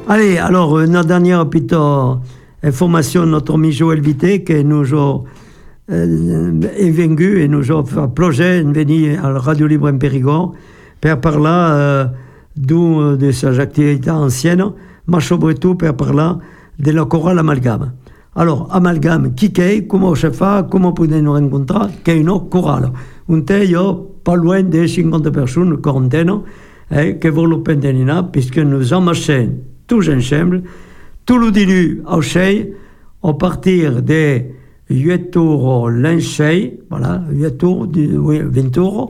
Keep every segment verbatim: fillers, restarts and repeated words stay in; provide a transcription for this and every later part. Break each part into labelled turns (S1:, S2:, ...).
S1: Allez, alors, une dernière petite information, notre ami Joël Vité, qui nous a euh, est venu et nous a fait plonger, venu à la Radio Libre en Périgord, pour parler euh, d'où de ses activités anciennes, mais surtout pour parler de la chorale Amalgame. Alors, Amalgame, qui est, comment se fait, comment pouvez nous rencontrer, qu'est une chorale. Un tel, pas loin de cinquante personnes, une quarantaine, eh, qui vont le pendenina, puisque nous emmarchons tous ensemble, tout le début au Chey, à partir de huit tours l'Enchey, voilà, huit tours, oui, vingt tours,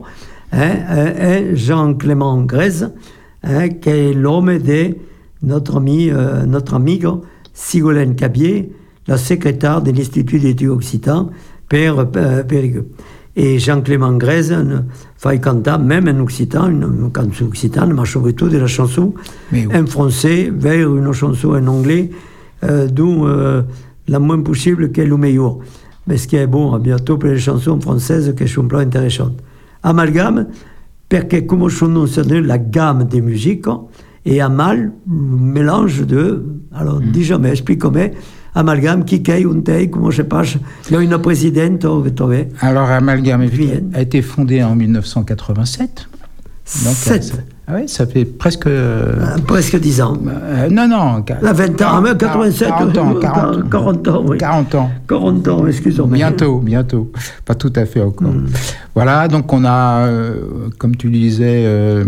S1: et Jean-Clément Grèze, hein, qui est l'homme de notre ami, euh, notre amigo Sigolène Cabier, la secrétaire de l'Institut d'études occitans, Père euh, Périgueux. Et Jean-Clément Grèze fait canter, même en occitan, une, une chanson occitane, mais surtout de la chanson oui. en français vers une chanson en anglais, euh, d'où euh, la moins possible qu'est le meilleur. Mais ce qui est bon, bientôt pour les chansons françaises qui sont plus intéressantes. Amalgame, parce que comme son nom s'appelle la gamme des musiques, et amal, mélange de. Alors, mm. dis jamais, explique comment. Amalgame, qui est, un tel, comment je passe. Il y a une présidente, vous trouvez.
S2: Alors, Amalgame a été fondé en dix-neuf cent quatre-vingt-sept. Donc,
S1: Sept.
S2: Ça, ah oui, ça fait presque... Euh,
S1: presque dix ans.
S2: Euh, non, non.
S1: La vingt ans, quatre-vingt-sept.
S2: quarante ans, quarante,
S1: quarante ans, oui.
S2: quarante ans.
S1: quarante ans, excusez-moi.
S2: Bientôt, bientôt. Pas tout à fait encore. Mm. Voilà, donc on a, euh, comme tu disais, euh,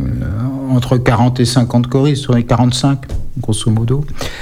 S2: entre quarante et cinquante choristes, sur les quarante-cinq, grosso modo.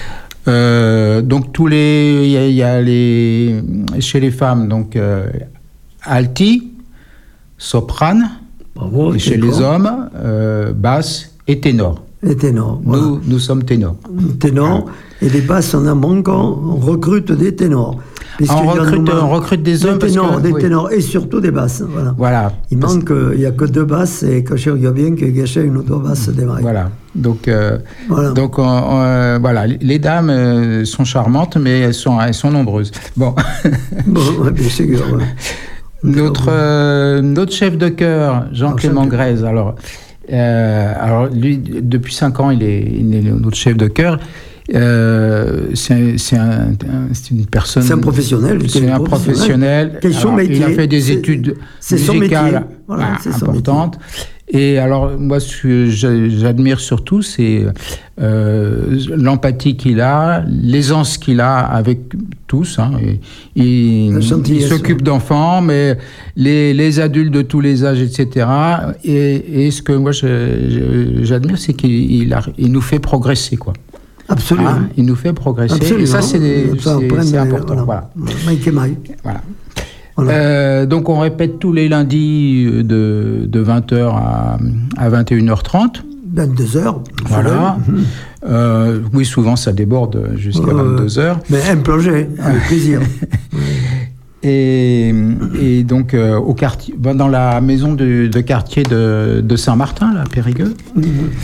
S2: Euh, donc tous les, il y, y a les, chez les femmes, donc euh, alti, soprane,
S1: bravo,
S2: et chez les hommes, euh, basse et ténor.
S1: Et ténor.
S2: Nous, voilà. nous sommes ténors.
S1: Ténors, voilà. Et les basses, on en manque, on recrute des ténors.
S2: On recrute, on recrute des hommes
S1: des ténors,
S2: parce que,
S1: des
S2: oui.
S1: ténors et surtout des basses. Voilà.
S2: voilà
S1: il manque, que... il n'y a que deux basses et que je regarde bien qu'il y a une ou deux basses des mailles.
S2: Voilà. Donc, euh,
S1: voilà.
S2: donc on, on, euh, voilà, les dames euh, sont charmantes, mais elles sont, elles sont nombreuses. Bon.
S1: Bon, bien sûr. Ouais.
S2: Notre, euh, notre chef de chœur, Jean-Clément Grèze, alors, euh, alors lui, depuis cinq ans, il est, il est notre chef de chœur. Euh, c'est, c'est, un, un, c'est une personne.
S1: C'est un professionnel.
S2: C'est un professionnel.
S1: Quel son métier.
S2: Il a fait des c'est, études
S1: c'est
S2: musicales
S1: voilà,
S2: ah,
S1: c'est
S2: importantes. Et alors, moi, ce que j'admire surtout, c'est euh, l'empathie qu'il a, l'aisance qu'il a avec tous. Hein. Il, il s'occupe d'enfants, mais les, les adultes de tous les âges, et cetera. Et, et ce que moi, je, je, j'admire, c'est qu'il il a, il nous fait progresser, quoi.
S1: Absolument. Ah,
S2: il nous fait progresser.
S1: Absolument.
S2: Et ça, c'est, des, c'est, c'est important. Voilà.
S1: Voilà.
S2: voilà. Voilà. Euh, donc, on répète tous les lundis de, de vingt heures à, à vingt et une heures trente.
S1: vingt-deux heures.
S2: Voilà. Mmh. Euh, oui, souvent, ça déborde jusqu'à euh, vingt-deux heures.
S1: Mais un projet, avec plaisir.
S2: Et, et donc, euh, au quartier, dans la maison de, de quartier de, de Saint-Martin, là, à Périgueux. Mmh.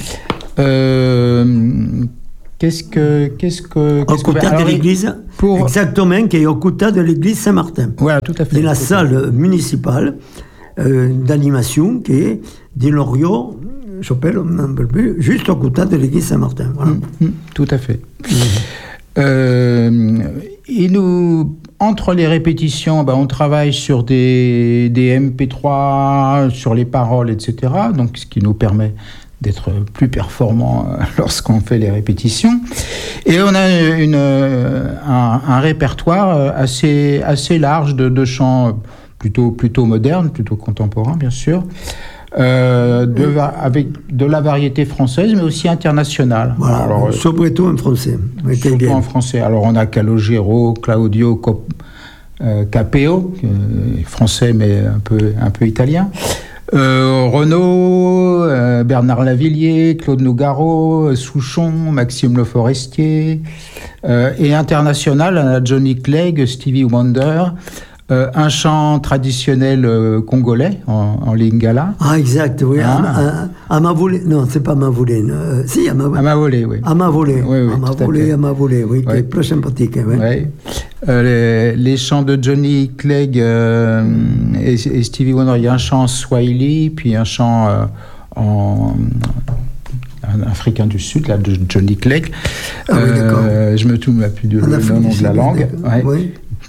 S2: Euh, Qu'est-ce que, qu'est-ce que, qu'est-ce
S1: au côté de l'église, pour... exactement, qui est au côté de l'église Saint-Martin.
S2: Voilà, tout à fait.
S1: C'est la salle municipale euh, d'animation qui est de Loriot, je rappelle, un peu plus, juste au côté de l'église Saint-Martin. Voilà.
S2: Mmh, mmh, tout à fait. Mmh. Euh, et nous, entre les répétitions, ben, on travaille sur des, des M P trois, sur les paroles, et cetera. Donc, ce qui nous permet d'être plus performant lorsqu'on fait les répétitions. Et on a une, un, un répertoire assez, assez large de, de chants plutôt, plutôt modernes, plutôt contemporains, bien sûr, euh, de, avec de la variété française, mais aussi internationale.
S1: Voilà, alors, surtout en français.
S2: Surtout en français. Alors, on a Calogero, Claudio Cop, euh, Capeo, euh, français, mais un peu, un peu italien. Euh, Renaud, euh, Bernard Lavillier, Claude Nougaro, Souchon, Maxime Le Forestier, euh, et international, on a Johnny Clegg, Stevie Wonder, euh, un chant traditionnel euh, congolais en, en lingala.
S1: Ah, exact, oui. Ah. Amavoulé, non, c'est pas Amavoulé. Euh, si, Amavoulé.
S2: Amavoulé, oui.
S1: Amavoulé,
S2: oui, oui,
S1: Amavoulé, Amavoulé, oui,
S2: oui.
S1: Qui est plus sympathique. Oui.
S2: Oui. Euh, les, les chants de Johnny Clegg euh, et, et Stevie Wonder, il y a un chant en Swahili, puis un chant euh, en... un Africain du Sud, là, de Johnny Clegg.
S1: Ah oui, d'accord.
S2: Euh, je me souviens plus du nom de la langue. Ouais.
S1: Oui.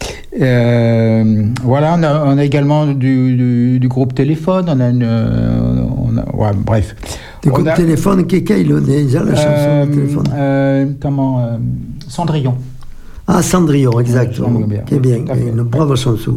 S2: Euh, voilà, on a, on a également du, du, du groupe Téléphone, on a une... On a, ouais, bref.
S1: Du groupe a, Téléphone, qui est déjà la chanson
S2: euh,
S1: de Téléphone
S2: euh, Comment euh, Cendrillon.
S1: Ah, Cendrillon, exactement.
S2: Ouais,
S1: qui est bien, une brave chanson.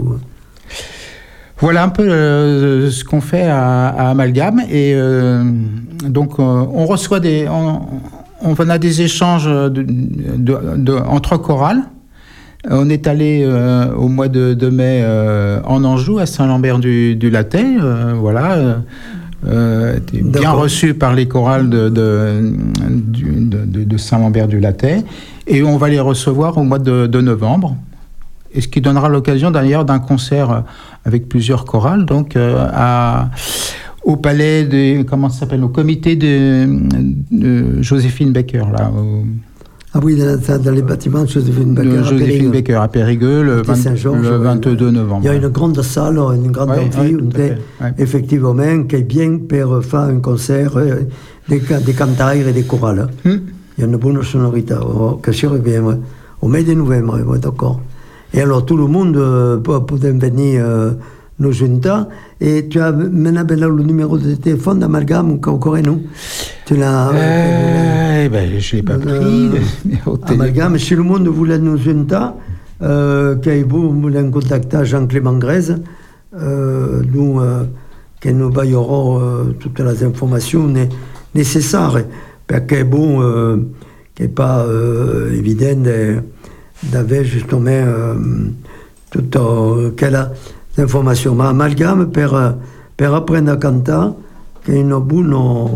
S2: Voilà un peu euh, ce qu'on fait à, à Amalgame. Et euh, donc, euh, on reçoit des... On, on a des échanges de, de, de, entre chorales. On est allé euh, au mois de, de mai euh, en Anjou, à Saint-Lambert-du-Lattay. Euh, voilà, euh, était bien reçu par les chorales de, de, de, de, de Saint-Lambert-du-Lattay. Et on va les recevoir au mois de, de novembre. Et ce qui donnera l'occasion d'ailleurs d'un concert avec plusieurs chorales, donc euh, à, au palais de, comment ça s'appelle, au comité de, de Joséphine Baker, là. Au,
S1: Ah oui, dans, dans les bâtiments de Joséphine Baker,
S2: à Joséphine Baker à Périgueux, le, vingt, le vingt-deux novembre.
S1: Il y a une grande salle, une grande
S2: ouais,
S1: amphi,
S2: ouais,
S1: ouais. effectivement, qui est bien pour faire un concert, euh, des, des cantaires et des chorales. Hmm. Il y a une bonne sonorité, oh, que serait bien, ouais. Au mai de novembre, ouais, d'accord. Et alors, tout le monde euh, peut, peut venir euh, nous junter. Et tu as maintenant le numéro de téléphone d'Amalgame encore nous. Tu l'as.
S2: Euh, ben, je ne l'ai pas pris.
S1: Euh, Amalgame, si le monde voulait nous junter, euh, qu'il vous voulez contacter Jean-Clément Grèze, euh, nous, euh, que nous baillerons euh, toutes les informations né- nécessaires. Parce que bon, euh, qui n'est pas euh, évident de, d'avoir justement euh, toutes euh, quelles informations. Mais Amalgame, pour, pour apprendre à canter, qui est une bonne,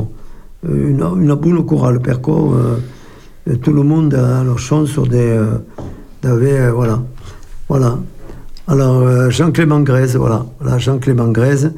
S1: une, une bonne chorale. Parce que euh, tout le monde a leur chance de, euh, d'avoir, euh, voilà. Voilà. Alors, euh, Jean-Clément Grèze, voilà. voilà Jean-Clément Grèze,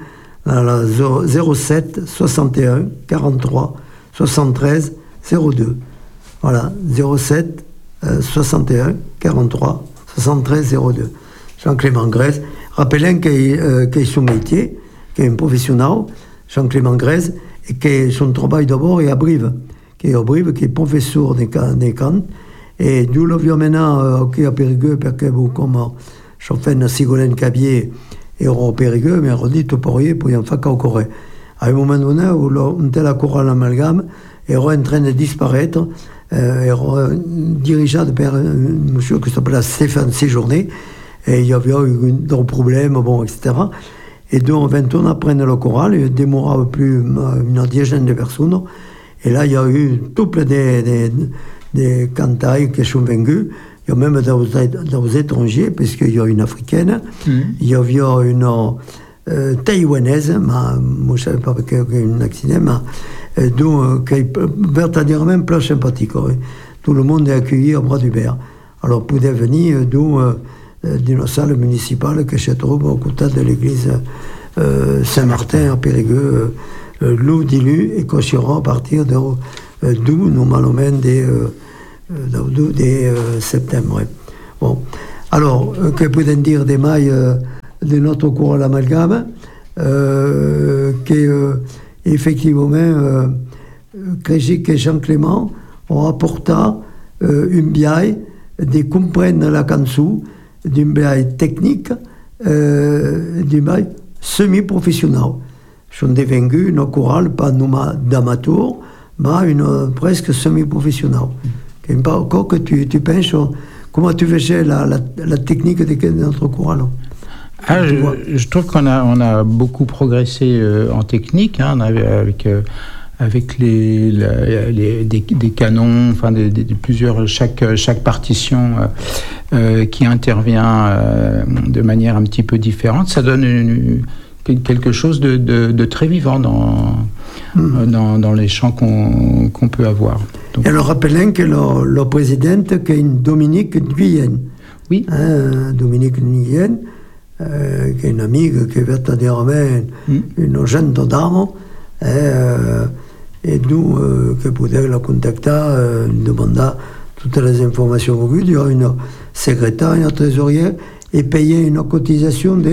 S1: zéro sept soixante et un quarante-trois soixante-treize zéro deux. Voilà, zéro sept soixante et un quarante-trois soixante-treize zéro deux. Jean-Clément Grèze. Rappelez qu'il euh, qu est son métier, qu'il est un professionnel, Jean-Clément Grèze, et que son travail d'abord est à Brive, qui est à Brive, qui est professeur des cantes. Et d'où le vieux maintenant, euh, qui est à Périgueux, parce que vous, comme Chauffin, Sigolène Cabier, et au Périgueux, mais on dit tout pour y pour y en faire qu'au Corée. À un moment donné où on était la chorale Amalgame, et on est en train de disparaître, euh, et on dirigé par un monsieur qui s'appelait Stéphane Séjourné, et il y avait eu des problèmes, bon, et cetera. Et donc, vingt ans après le choral, il démarrait plus une dizaine de personnes, et là, il y a eu tout plein de, de, de cantailles qui sont venus. Il y a même des étrangers, parce qu'il y a une africaine, mmh. il y avait une euh, taïwanaise, mais moi je ne savais pas qu'il y a eu un accident, mais euh, donc, qui est véritablement plein sympathique. Ouais. Tout le monde est accueilli à bras d'Hubert. Alors, vous pouvez venir d'où euh, d'une salle municipale qui se trouve au côté de l'église euh, Saint-Martin à Périgueux, euh, Loup d'Ilu, et qu'on sera à partir de euh, d'où normalement des. Euh, de euh, septembre. Ouais. Bon. Alors, euh, que peut-on dire des mailles euh, de notre cours à l'Amalgame euh, que, euh, effectivement, euh, Crégic et Jean-Clément ont apporté euh, une biaille de comprendre la canson, d'une biaille technique, euh, d'une biaille semi-professionnelle. Ils sont devenus une chorale, pas d'amateur, mais une euh, presque semi-professionnelle. Et pas encore que tu, tu penses comment tu faisais la, la, la technique de notre chorale.
S2: Ah, je, je trouve qu'on a, on a beaucoup progressé euh, en technique, hein, avec, euh, avec les, la, les, des, des canons, enfin des, des, des plusieurs, chaque, chaque partition euh, euh, qui intervient euh, de manière un petit peu différente. Ça donne une, quelque chose de, de, de très vivant dans, mmh. dans, dans les chants qu'on, qu'on peut avoir. Donc,
S1: alors, rappelons que le, le président, qui est Dominique Nguyen.
S2: Oui.
S1: Hein, Dominique Nguyen, euh, qui est une amie, qui est véritablement mmh. une jeune dame, et, euh, et nous, euh, qui pouvions la contacter, euh, demander toutes les informations au but. Il y a une secrétaire, une trésorière, et payer une cotisation de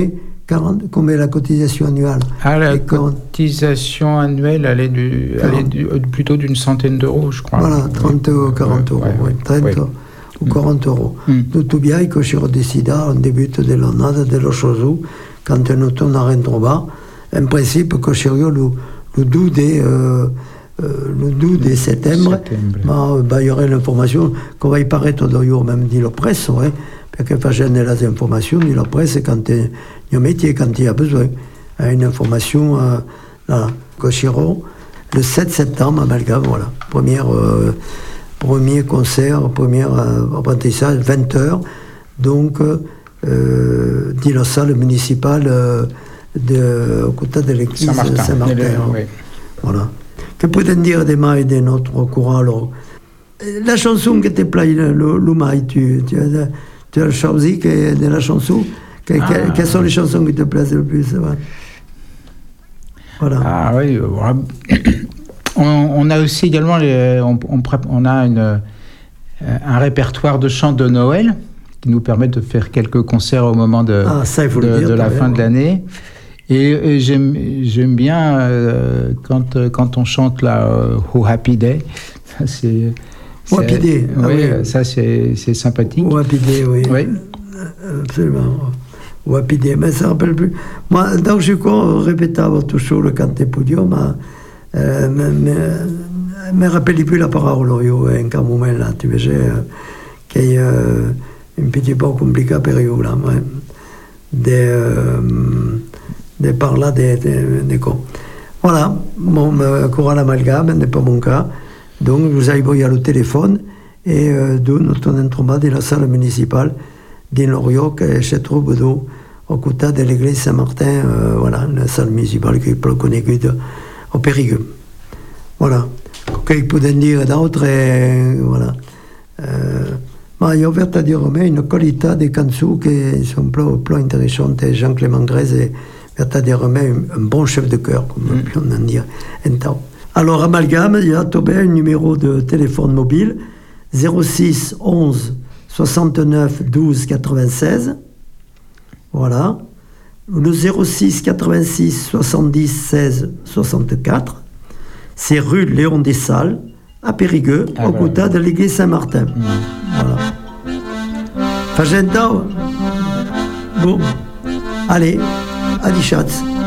S1: quarante, combien la cotisation annuelle?
S2: Ah, la
S1: Et quand-
S2: cotisation annuelle, elle est, du, elle est du- plutôt d'une centaine d'euros, je crois.
S1: Voilà, trente ou quarante euros,
S2: Ouais,
S1: oui, trente
S2: ouais.
S1: ou quarante euros.
S2: Mm.
S1: Tutto bien che si décida en début dell'annata dello Chosu, quand nous tornerons trop bas, en principe que serio le, le deux de, euh, euh, le deux de septembre,
S2: Settembre.
S1: ma, bah, il y aurait l'information qu'on va y paraître d'ailleurs même dit la presse, ouais, parce que facendo les informations dit la presse quand il y a un métier, quand il y a besoin, hein, une information, euh, là, que seront le sept septembre à Malgame, voilà, première... Euh, premier concert, premier euh, apprentissage, vingt heures, donc euh, dans la salle municipale euh, de, au côté de l'église
S2: Saint-Martin.
S1: Saint-Martin.
S2: Le-
S1: hein.
S2: oui.
S1: Voilà. Que peut-on dire des mailles de notre courant alors? La chanson que te plaît, le, le maille, tu, tu, as, tu as choisi que, de la chanson que, que-
S2: Ah.
S1: quelles sont les chansons qui te plaisent le plus? Ouais. Voilà.
S2: Ah oui, euh, voilà. on, on a aussi également, les- on, on prép- on a une, euh, un répertoire de chants de Noël qui nous permet de faire quelques concerts au moment de,
S1: Ah, ça, il faut
S2: de,
S1: le dire,
S2: de la
S1: quand
S2: fin
S1: même.
S2: de l'année. Et, et j'aime, j'aime bien euh, quand, euh, quand on chante la euh, Oh Happy Day. Ça, c'est,
S1: Oh Happy
S2: c'est-
S1: Day, ah
S2: oui,
S1: oui.
S2: ça c'est, c'est sympathique.
S1: Ou Apidé, oui.
S2: Oui.
S1: Absolument. Ou Apidé, mais ça ne rappelle plus. Moi, donc je répétava toujours le canté podium, mais euh, me, me, me rappelle plus la parole, io, in quel moment là, tu vois, euh, qu'il y a euh, un petit peu compliqué pour io, là, ouais. de, euh, de parler de, de, de quoi. Voilà, mon courant l'amalgame n'est pas mon cas. Donc, vous avez voyé le téléphone et euh, d'où nous sommes entrés dans la salle municipale de Loriot, qui se trouve d'où, au côté de l'église Saint-Martin, euh, voilà, la salle municipale qui est plus connue au Périgueux. Voilà. Qu'est-ce que je dire d'autre? Et, voilà. Euh, ma io ho a dire me une qualità di canzoni che sono più, più interessanti. Jean-Clément Grèze è a dire me un, un bon chef de chœur, comme mm. on peut dire. Então. Alors, Amalgame, il y a un numéro de téléphone mobile zéro six onze soixante-neuf douze quatre-vingt-seize. Voilà. Le zéro six quatre-vingt-six soixante-dix seize soixante-quatre. C'est rue Léon des Salles, à Périgueux,
S2: Ah
S1: au
S2: ben,
S1: côté
S2: oui.
S1: de l'église Saint-Martin.
S2: Mm.
S1: Voilà. Fagenda. Bon. Allez, à Dichatz.